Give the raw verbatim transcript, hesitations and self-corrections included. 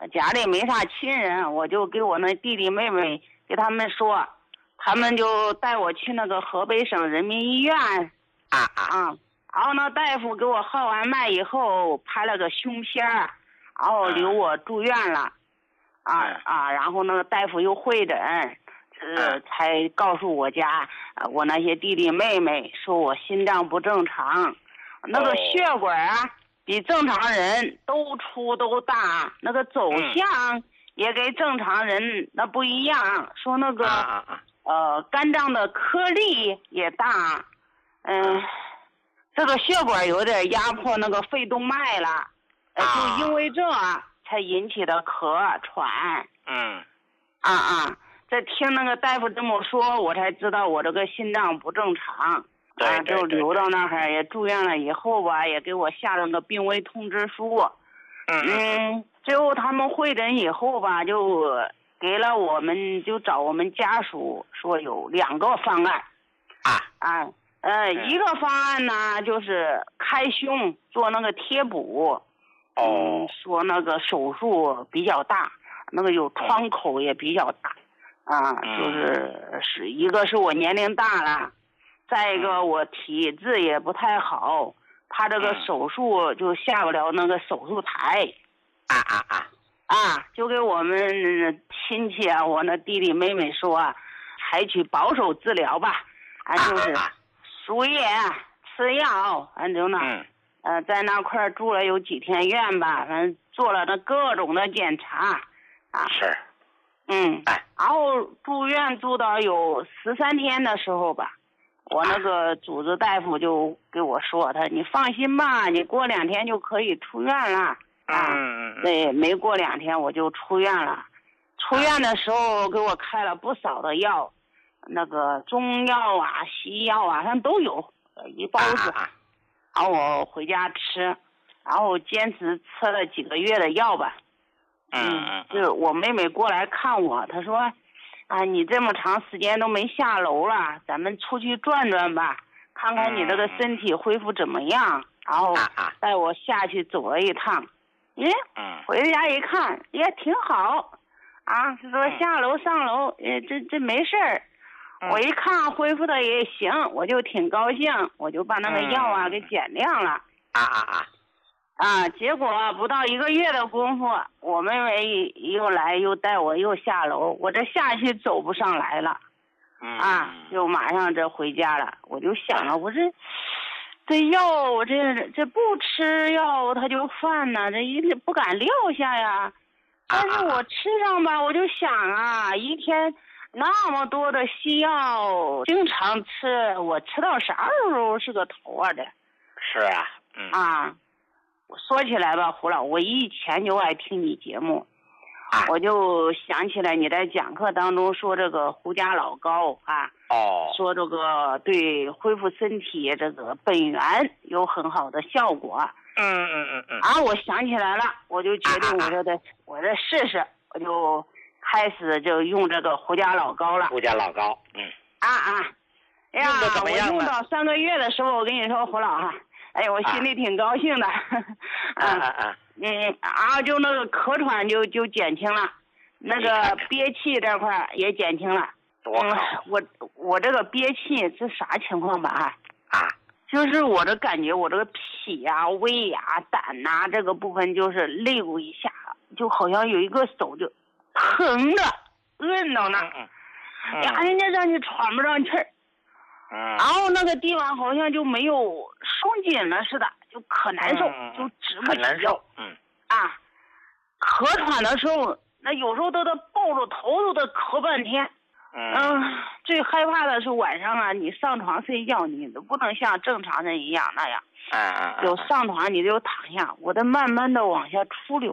家里没啥亲人，我就给我那弟弟妹妹给他们说，他们就带我去那个河北省人民医院啊啊，然后那大夫给我号完脉以后拍了个胸片，然后留我住院了，啊啊，然后那个大夫又会诊，呃，才告诉我家我那些弟弟妹妹说我心脏不正常，那个血管啊比正常人都粗都大，那个走向也跟正常人那不一样，说那个呃肝脏的颗粒也大，嗯、呃，这个血管有点压迫那个肺动脉了，呃，就因为这才引起的咳喘。 嗯， 啊啊，在听那个大夫这么说，我才知道我这个心脏不正常。啊，就留到那儿也住院了以后吧，也给我下了个病危通知书。 嗯嗯，最后他们会诊以后吧，就给了我们，就找我们家属说有两个方案。 啊啊，呃，一个方案呢就是开胸做那个贴补。 哦。 说那个手术比较大，那个有创口也比较大。啊，就是是一个是我年龄大了。再一个，我体质也不太好，怕这个手术就下不了那个手术台。 啊啊啊！ 啊，就给我们亲戚啊，我那弟弟妹妹说啊，采取保守治疗吧，啊，就是输液、吃药，反正呢， 嗯， 呃，在那块儿住了有几天院吧，反正做了那各种的检查。啊， 是。 嗯， 哎， 然后住院住到有十三天的时候吧。我那个主治大夫就给我说，他你放心吧，你过两天就可以出院了。啊， 嗯对，没过两天我就出院了。出院的时候给我开了不少的药，那个中药啊、西药啊，他都有一包子。然后我回家吃，然后坚持吃了几个月的药吧。 嗯， 就是我妹妹过来看我，她说。啊，你这么长时间都没下楼了，咱们出去转转吧，看看你这个身体恢复怎么样。然后带我下去走了一趟，耶，回家一看也挺好，啊，说下楼上楼，呃，这这没事儿。我一看恢复的也行，我就挺高兴，我就把那个药啊给减量了。 啊啊啊！ 啊，结果不到一个月的功夫，我妹妹又来又带我又下楼，我这下去走不上来了，啊，就马上这回家了。我就想了，我这这药我这这不吃药它就犯呢，这一不敢撂下呀。但是我吃上吧，我就想啊，一天那么多的西药，经常吃，我吃到啥时候是个头啊？这是啊，嗯啊。说起来吧，胡老，我以前就爱听你节目，我就想起来你在讲课当中说这个胡家老高啊， 哦， 说这个对恢复身体这个本源有很好的效果。 嗯嗯嗯嗯。 啊，我想起来了，我就决定我这得我这试试，我就开始就用这个胡家老高了。 胡家老高，嗯。 啊啊，哎呀，我用到三个月的时候，我跟你说，胡老哈。哎，我心里挺高兴的， 啊啊啊， 嗯，啊，就那个咳喘就就减轻了，那个憋气这块也减轻了。 嗯， 我我这个憋气是啥情况吧？ 啊， 就是我这感觉，我这个脾呀、胃呀、胆呐这个部分就是肋骨一下，就好像有一个手就疼着摁到那， 嗯， 呀，人家让你喘不上气儿。 嗯， 然后那个地方好像就没有松紧了似的，就可难受， 嗯、 就直不起很难受。嗯， 啊，咳喘的时候，那有时候都得抱着头都得咳半天。 嗯， 嗯，最害怕的是晚上啊，你上床睡觉，你都不能像正常人一样那样。 嗯嗯， 就上床你就躺下，我得慢慢的往下出溜。